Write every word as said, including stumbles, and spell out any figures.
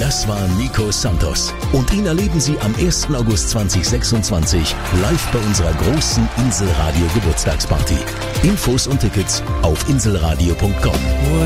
Das war Nico Santos. Und ihn erleben Sie am ersten August zweitausendsechsundzwanzig live bei unserer großen Inselradio Geburtstagsparty. Infos und Tickets auf inselradio punkt com.